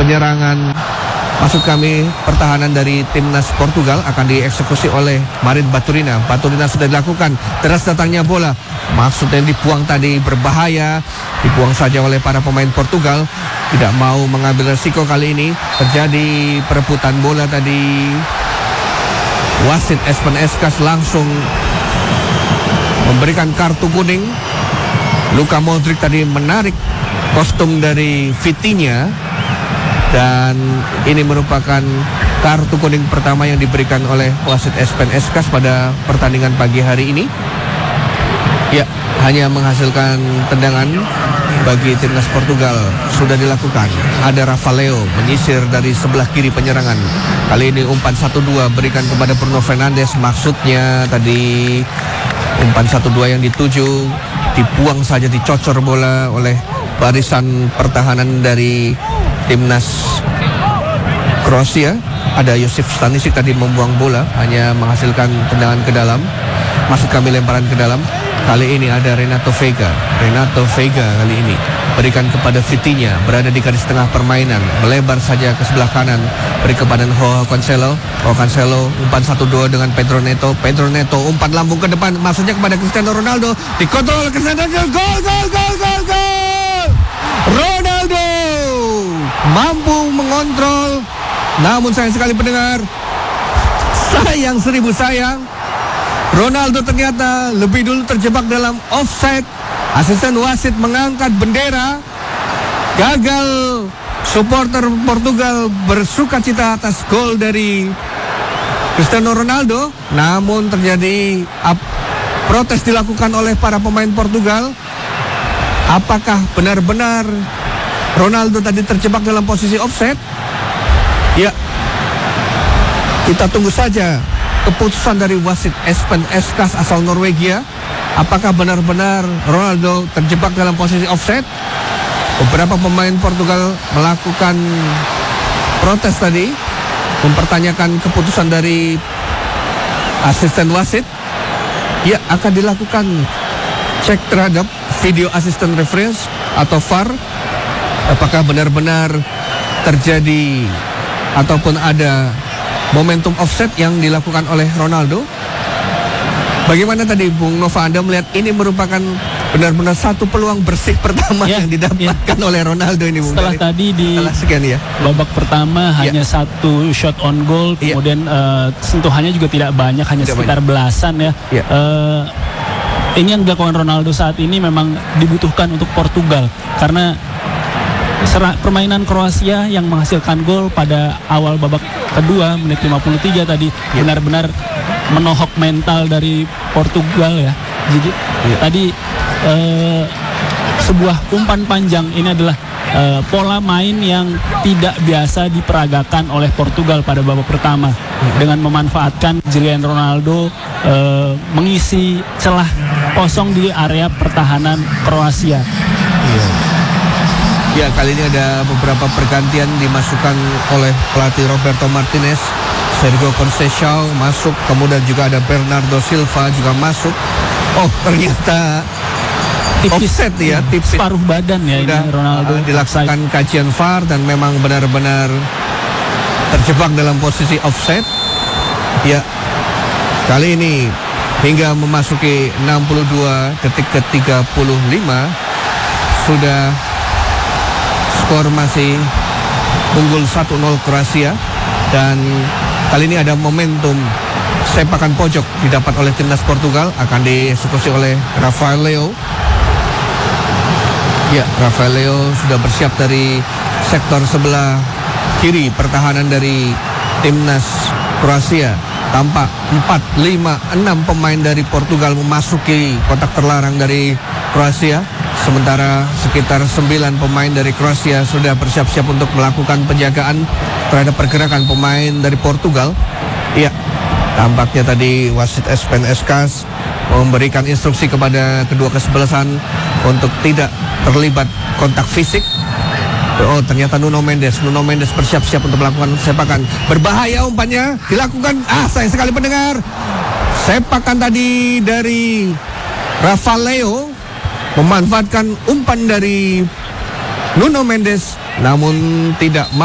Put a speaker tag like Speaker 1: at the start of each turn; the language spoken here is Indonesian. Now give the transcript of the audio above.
Speaker 1: penyerangan, maksud kami pertahanan dari timnas Portugal akan dieksekusi oleh Marin Baturina. Baturina sudah dilakukan, deras datangnya bola, maksudnya dibuang tadi, berbahaya, dibuang saja oleh para pemain Portugal. Tidak mau mengambil resiko kali ini. Terjadi perebutan bola tadi. Wasit Espen Eskas langsung memberikan kartu kuning. Luka Modric tadi menarik kostum dari Vitinha, dan ini merupakan kartu kuning pertama yang diberikan oleh wasit Espen Eskas pada pertandingan pagi hari ini. Ya, hanya menghasilkan tendangan bagi timnas Portugal sudah dilakukan. Ada Rafael menyisir dari sebelah kiri penyerangan. Kali ini umpan 1-2 berikan kepada Bruno Fernandes. Maksudnya tadi umpan 1-2 yang dituju, dibuang saja, dicocor bola oleh barisan pertahanan dari timnas Kroasia. Ada Josip Stanisic tadi membuang bola, hanya menghasilkan tendangan ke dalam. Maksud kami lemparan ke dalam. Kali ini ada Renato Veiga. Renato Veiga kali ini berikan kepada Vitinha, berada di garis tengah permainan, melebar saja ke sebelah kanan, beri kepada Joao Cancelo. Joao Cancelo umpan 1-2 dengan Pedro Neto. Pedro Neto umpan lambung ke depan, maksudnya kepada Cristiano Ronaldo, dikontrol Cristiano Ronaldo, gol! Ronaldo mampu mengontrol, namun sayang sekali pendengar, sayang seribu sayang, Ronaldo ternyata lebih dulu terjebak dalam offside. Asisten wasit mengangkat bendera. Gagal supporter Portugal bersukacita atas gol dari Cristiano Ronaldo. Namun terjadi protes dilakukan oleh para pemain Portugal. Apakah benar-benar Ronaldo tadi terjebak dalam posisi offside? Ya, kita tunggu saja keputusan dari wasit Espen Eskas asal Norwegia. Apakah benar-benar Ronaldo terjebak dalam posisi offside? Beberapa pemain Portugal melakukan protes tadi, mempertanyakan keputusan dari asisten wasit. Ya, akan dilakukan cek terhadap video assistant reference atau VAR. Apakah benar-benar terjadi ataupun ada momentum offset yang dilakukan oleh Ronaldo. Bagaimana tadi Bung Nova, Anda melihat ini merupakan benar-benar satu peluang bersih pertama yang didapatkan oleh Ronaldo ini, Bung.
Speaker 2: Setelah tadi di
Speaker 1: sekian ya.
Speaker 2: Babak pertama hanya satu shot on goal, kemudian sentuhannya juga tidak banyak, hanya sekitar belasan ya. Ini yang dilakukan Ronaldo saat ini memang dibutuhkan untuk Portugal, karena permainan Kroasia yang menghasilkan gol pada awal babak kedua menit 53 tadi benar-benar menohok mental dari Portugal ya. Jadi tadi sebuah umpan panjang ini adalah pola main yang tidak biasa diperagakan oleh Portugal pada babak pertama, dengan memanfaatkan Julian Ronaldo mengisi celah kosong di area pertahanan Kroasia.
Speaker 1: Ya, kali ini ada beberapa pergantian dimasukkan oleh pelatih Roberto Martinez. Sergio Conceição masuk, kemudian juga ada Bernardo Silva juga masuk. Oh, ternyata tipis, offset ya, tipis.
Speaker 2: Separuh badan ya ini Ronaldo.
Speaker 1: Dilakukan kajian VAR dan memang benar-benar terjebak dalam posisi offset. Ya, kali ini hingga memasuki 62 detik ke-35 sudah skor masih unggul 1-0 Kroasia, dan kali ini ada momentum sepakan pojok didapat oleh timnas Portugal, akan dieksekusi oleh Rafael Leo. Ya, Rafael Leo sudah bersiap dari sektor sebelah kiri pertahanan dari timnas Kroasia. Tampak 4, 5, 6 pemain dari Portugal memasuki kotak terlarang dari Kroasia. Sementara sekitar 9 pemain dari Kroasia sudah bersiap-siap untuk melakukan penjagaan terhadap pergerakan pemain dari Portugal. Iya, tampaknya tadi wasit Espen Eskas memberikan instruksi kepada kedua kesebelasan untuk tidak terlibat kontak fisik. Oh, ternyata Nuno Mendes bersiap-siap untuk melakukan sepakan. Berbahaya umpannya dilakukan. Sayang sekali pendengar. Sepakan tadi dari Rafael Leo memanfaatkan umpan dari Nuno Mendes, namun tidak